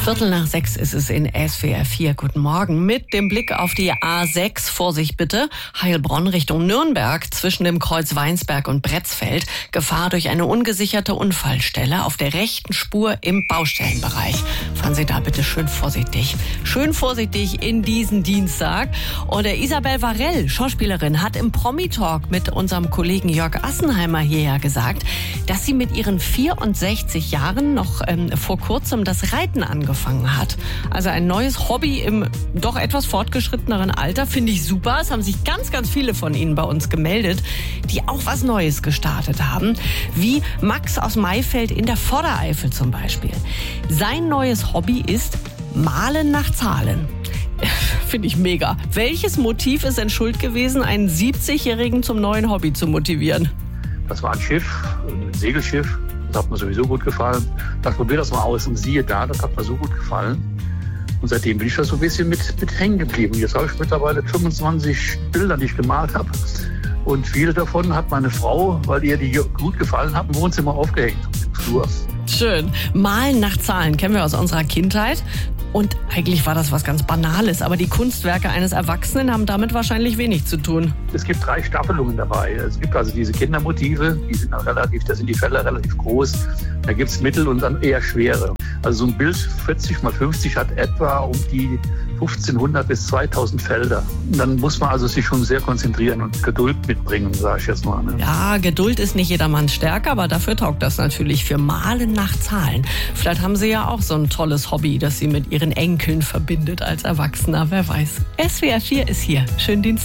5:15 ist es in SWR 4. Guten Morgen. Mit dem Blick auf die A6, Vorsicht bitte, Heilbronn Richtung Nürnberg zwischen dem Kreuz Weinsberg und Bretzfeld. Gefahr durch eine ungesicherte Unfallstelle auf der rechten Spur im Baustellenbereich. Fahren Sie da bitte schön vorsichtig. Schön vorsichtig in diesen Dienstag. Und der Isabel Varell, Schauspielerin, hat im Promi-Talk mit unserem Kollegen Jörg Assenheimer hierher gesagt, dass sie mit ihren 64 Jahren noch vor kurzem das Reiten angefangen hat. Also ein neues Hobby im doch etwas fortgeschritteneren Alter, finde ich super. Es haben sich ganz, ganz viele von Ihnen bei uns gemeldet, die auch was Neues gestartet haben, wie Max aus Maifeld in der Vordereifel zum Beispiel. Sein neues Hobby ist Malen nach Zahlen. Finde ich mega. Welches Motiv ist denn schuld gewesen, einen 70-Jährigen zum neuen Hobby zu motivieren? Das war ein Schiff, ein Segelschiff. Das hat mir sowieso gut gefallen. Ich probiere das mal aus und siehe da, das hat mir so gut gefallen. Und seitdem bin ich da so ein bisschen mit hängen geblieben. Jetzt habe ich mittlerweile 25 Bilder, die ich gemalt habe. Und viele davon hat meine Frau, weil ihr die gut gefallen haben, im Wohnzimmer aufgehängt im Flur. Schön. Malen nach Zahlen kennen wir aus unserer Kindheit. Und eigentlich war das was ganz Banales, aber die Kunstwerke eines Erwachsenen haben damit wahrscheinlich wenig zu tun. Es gibt 3 Staffelungen dabei. Es gibt also diese Kindermotive, da sind die Felder relativ groß. Da gibt es mittel und dann eher schwere. Also so ein Bild 40 mal 50 hat etwa um die 1500 bis 2000 Felder. Dann muss man also sich schon sehr konzentrieren und Geduld mitbringen, sage ich jetzt mal. Ne? Ja, Geduld ist nicht jedermanns Stärke, aber dafür taugt das natürlich für Malen nach Zahlen. Vielleicht haben Sie ja auch so ein tolles Hobby, das Sie mit Ihren Enkeln verbindet als Erwachsener, wer weiß. SWR 4 ist hier. Schönen Dienstag.